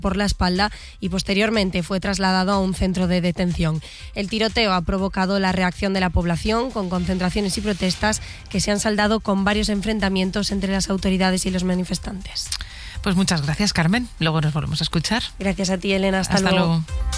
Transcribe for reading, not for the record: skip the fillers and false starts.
por la espalda y posteriormente fue trasladado a un centro de detención. El tiroteo ha provocado la reacción de la población, con concentraciones y protestas que se han saldado con varios enfrentamientos entre las autoridades y los manifestantes. Pues muchas gracias, Carmen. Luego nos volvemos a escuchar. Gracias a ti, Elena. Hasta luego.